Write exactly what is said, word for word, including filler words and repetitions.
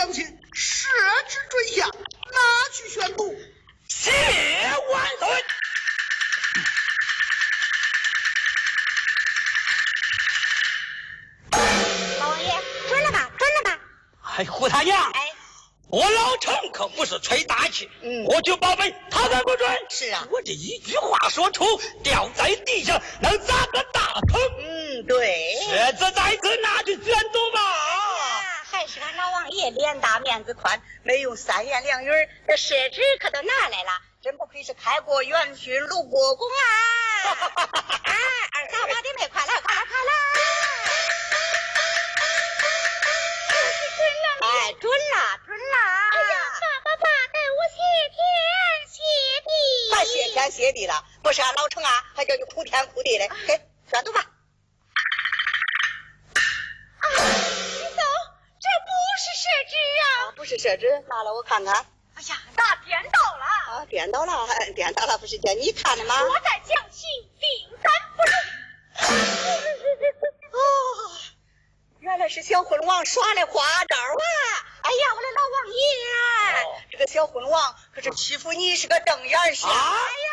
将军设置准下，拿去宣读。 谢万岁。 老王爷，准了吧？准了吧？ 哎，胡他娘！ 哎， 我老程可不是吹大气， 嗯， 我就保本，他准不准？ 是啊， 我这一句话说出，掉在地上能砸个大坑。 嗯，对。 狮子在此，拿去宣读吧。 还是俺老王爷脸大面子宽，没用三言两语，这设置可都拿来了，真不愧是开国元勋卢国公啊！哎，二嫂八弟妹，快来，快来，快来！准了，哎，准了，准了！哎呀，爸爸爸，给我谢天谢地！还谢天谢地了？不是俺老程啊，还叫你哭天哭地的。给宣读吧。啊，你走。这不是设置啊！啊不是设置，拿来我看看。哎呀，那颠倒了！啊，颠倒了，颠倒了，不是叫你看的吗？我在讲情，定三不中。哦，原来是小昏王耍的花招啊！哎呀，我的老王爷，哦、这个小昏王可是欺负你是个正眼事。哎呀，